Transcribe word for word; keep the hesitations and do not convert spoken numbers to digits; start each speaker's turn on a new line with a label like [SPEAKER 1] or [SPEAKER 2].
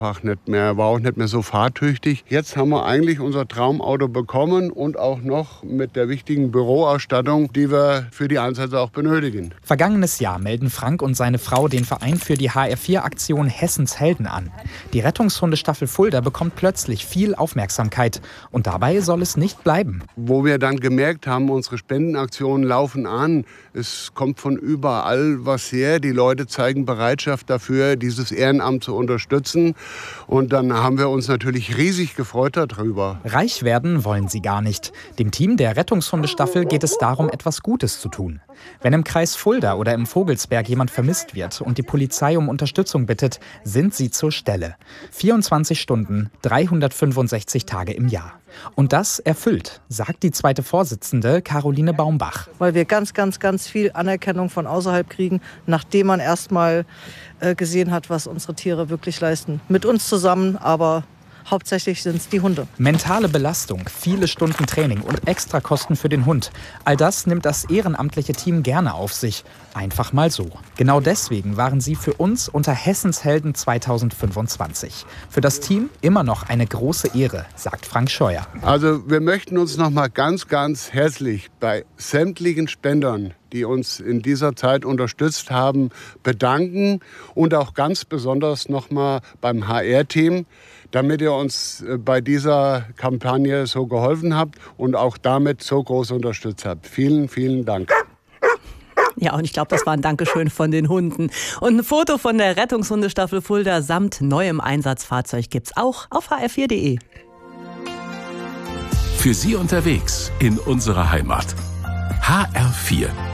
[SPEAKER 1] nicht mehr, war auch nicht mehr so fahrtüchtig. Jetzt haben wir eigentlich unser Traumauto bekommen und auch noch mit der wichtigen Büroausstattung, die wir für die Einsätze auch benötigen.
[SPEAKER 2] Vergangenes Jahr melden Frank und seine Frau den Verein für die H R vier Aktion Hessens Helden an. Die Rettungshundestaffel Fulda bekommt plötzlich viel Aufmerksamkeit. Und dabei soll es nicht bleiben.
[SPEAKER 1] Wo wir dann gemerkt haben, unsere Spendenaktionen laufen an. Es kommt von überall was her. Die Leute zeigen Bereitschaft dafür, dieses Ehrenamt zu unterstützen. Und dann haben wir uns natürlich riesig gefreut darüber.
[SPEAKER 2] Reich werden wollen sie gar nicht. Dem Team der Rettungshundestaffel geht es darum, etwas Gutes zu tun. Wenn im Kreis Fulda oder im Vogelsberg jemand vermisst wird und die Polizei um Unterstützung bittet, sind sie zur Stelle. vierundzwanzig Stunden, dreihundertfünfundsechzig Tage im Jahr. Und das erfüllt, sagt die zweite Vorsitzende Caroline Baumbach.
[SPEAKER 3] Weil wir ganz, ganz, ganz viel Anerkennung von außerhalb kriegen, nachdem man erst mal äh, gesehen hat, was unsere Tiere wirklich leisten. Mit uns zusammen, aber hauptsächlich sind es die Hunde.
[SPEAKER 2] Mentale Belastung, viele Stunden Training und Extrakosten für den Hund. All das nimmt das ehrenamtliche Team gerne auf sich. Einfach mal so. Genau deswegen waren sie für uns unter Hessens Helden zweitausendfünfundzwanzig. Für das Team immer noch eine große Ehre, sagt Frank Scheuer.
[SPEAKER 1] Also wir möchten uns noch mal ganz, ganz herzlich bei sämtlichen Spendern, die uns in dieser Zeit unterstützt haben, bedanken. Und auch ganz besonders noch mal beim H R-Team, damit ihr uns bei dieser Kampagne so geholfen habt und auch damit so groß unterstützt habt. Vielen, vielen Dank.
[SPEAKER 4] Ja, und ich glaube, das war ein Dankeschön von den Hunden. Und ein Foto von der Rettungshundestaffel Fulda samt neuem Einsatzfahrzeug gibt's auch auf h r vier punkt de.
[SPEAKER 5] Für Sie unterwegs in unserer Heimat. H R vier.